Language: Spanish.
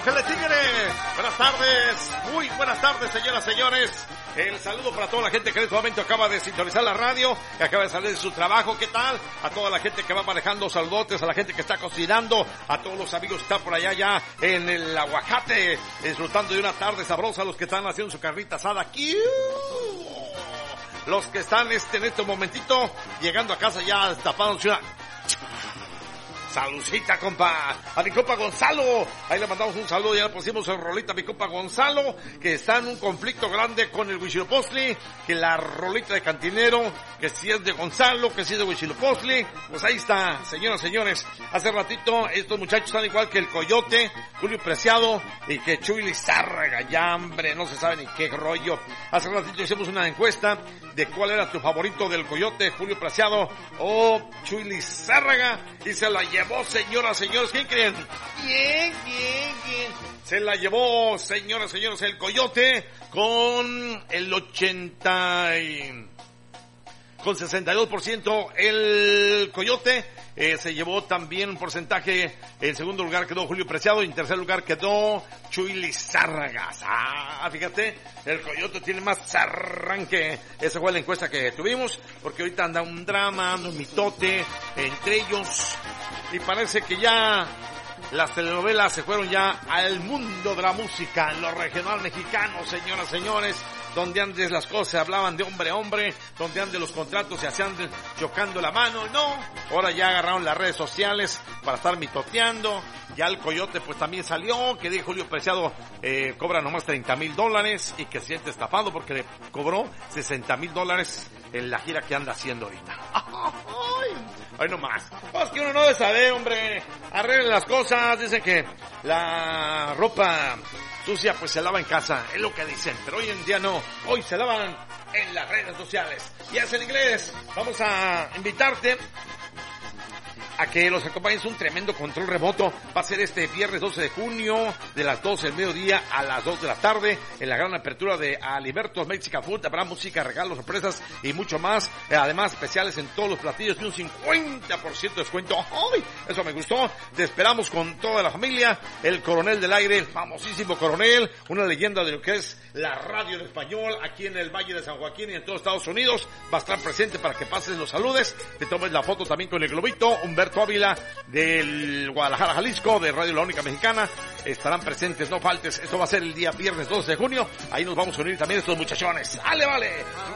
el tigre. Buenas tardes, muy buenas tardes, señoras, señores. El saludo para toda la gente que en este momento acaba de sintonizar la radio, que acaba de salir de su trabajo. ¿Qué tal? A toda la gente que va manejando, saludotes, a la gente que está cocinando, a todos los amigos que están por allá ya en el aguacate, disfrutando de una tarde sabrosa, los que están haciendo su carnita asada aquí. Los que están en este momentito llegando a casa ya destapándose una saludcita, compa. A mi compa Gonzalo. Ahí le mandamos un saludo. Ya le pusimos el rolita a mi compa Gonzalo, que está en un conflicto grande con el Huitzilopochtli, que la rolita de Cantinero, que si es de Gonzalo, que si es de Huitzilopochtli. Pues ahí está, señoras, señores. Hace ratito estos muchachos están igual que el Coyote, Julio Preciado y que Chuy Lizárraga. Ya, hombre, no se sabe ni qué rollo. Hace ratito hicimos una encuesta de cuál era tu favorito del Coyote, Julio Preciado o Chuy Lizárraga, y se la llevó, señoras, señores. ¿Quién creen? ¿Quién? Se la llevó, señoras, señores, el Coyote con el 62%. El Coyote se llevó también un porcentaje. En segundo lugar quedó Julio Preciado y en tercer lugar quedó Chuy Lizárraga. Fíjate, el Coyote tiene más arranque. Esa fue la encuesta que tuvimos, porque ahorita anda un drama, anda un mitote entre ellos, y parece que ya las telenovelas se fueron ya al mundo de la música, en lo regional mexicano, señoras, señores, donde antes las cosas se hablaban de hombre a hombre, donde antes los contratos se hacían chocando la mano. No, ahora ya agarraron las redes sociales para estar mitoteando. Ya el Coyote pues también salió, que dijo Julio Preciado cobra nomás $30,000 y que se siente estafado porque le cobró $60,000 en la gira que anda haciendo ahorita. Ay, no más. Pues que uno no debe saber, hombre. Arreglen las cosas. Dicen que la ropa sucia pues se lava en casa, es lo que dicen, pero hoy en día no. Hoy se lavan en las redes sociales. Y es en inglés. Vamos a invitarte a que los acompañes. Un tremendo control remoto. Va a ser este viernes 12 de junio, de las 12 del mediodía a las 2 de la tarde, en la gran apertura de Alibertos Mexican Food. Habrá música, regalos, sorpresas y mucho más. Además, especiales en todos los platillos y un 50% de descuento. ¡Ay! Eso me gustó. Te esperamos con toda la familia. El Coronel del Aire, el famosísimo Coronel, una leyenda de lo que es la radio en español aquí en el Valle de San Joaquín y en todos Estados Unidos. Va a estar presente para que pases, los saludes, te tomes la foto también con el globito. Humberto Ávila del Guadalajara, Jalisco, de Radio La Única Mexicana, estarán presentes, no faltes. Esto va a ser el día viernes 12 de junio. Ahí nos vamos a unir también estos muchachones. ¡Ale, vale!